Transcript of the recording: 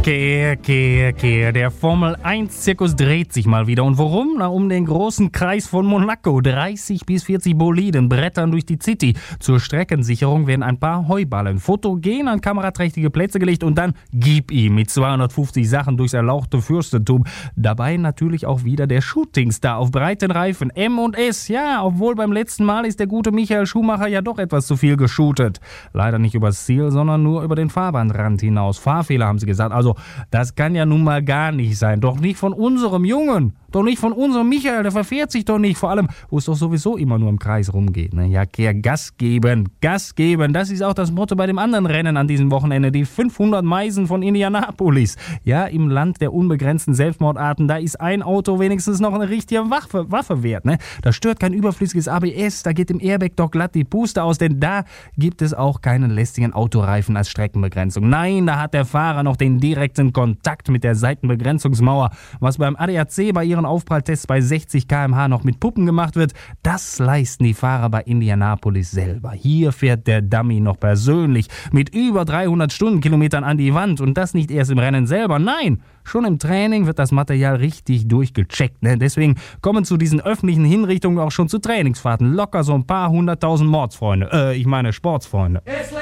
Kehr. Der Formel-1-Zirkus dreht sich mal wieder. Und warum? Na, um den großen Kreis von Monaco. 30 bis 40 Boliden brettern durch die City. Zur Streckensicherung werden ein paar Heuballen fotogen an kameraträchtige Plätze gelegt und dann gib ihm mit 250 Sachen durchs erlauchte Fürstentum. Dabei natürlich auch wieder der Shootingstar auf breiten Reifen. M&S, ja, obwohl beim letzten Mal ist der gute Michael Schumacher ja doch etwas zu viel geshootet. Leider nicht übers Ziel, sondern nur über den Fahrbahnrand hinaus. Fahrfehler, haben sie gesagt. Also, das kann ja nun mal gar nicht sein. Doch nicht von unserem Jungen. Doch nicht von unserem Michael, der verfährt sich doch nicht. Vor allem, wo es doch sowieso immer nur im Kreis rumgeht. Ne? Ja, Gas geben. Das ist auch das Motto bei dem anderen Rennen an diesem Wochenende. Die 500 Meisen von Indianapolis. Ja, im Land der unbegrenzten Selbstmordarten, da ist ein Auto wenigstens noch eine richtige Waffe wert. Ne? Da stört kein überflüssiges ABS, da geht dem Airbag doch glatt die Puste aus, denn da gibt es auch keinen lästigen Autoreifen als Streckenbegrenzung. Nein, da hat der Fahrer noch den direkten Kontakt mit der Seitenbegrenzungsmauer. Was beim ADAC bei ihren Aufpralltests bei 60 km/h noch mit Puppen gemacht wird, das leisten die Fahrer bei Indianapolis selber. Hier fährt der Dummy noch persönlich mit über 300 Stundenkilometern an die Wand und das nicht erst im Rennen selber. Nein, schon im Training wird das Material richtig durchgecheckt. Ne? Deswegen kommen zu diesen öffentlichen Hinrichtungen auch schon zu Trainingsfahrten locker so ein paar 100.000 Sportsfreunde.